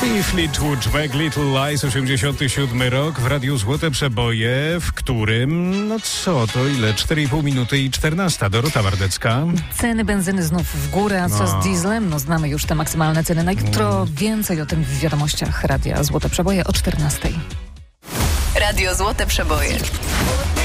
I Fleetwood Mac, Little Lies, 87 rok, w Radiu Złote Przeboje, w którym, no co to, ile? 4,5 minuty i 14. Dorota Wardecka. Ceny benzyny znów w górę, a co z dieslem? No znamy już te maksymalne ceny na jutro. Więcej o tym w wiadomościach Radia Złote Przeboje o 14. Radio Złote Przeboje.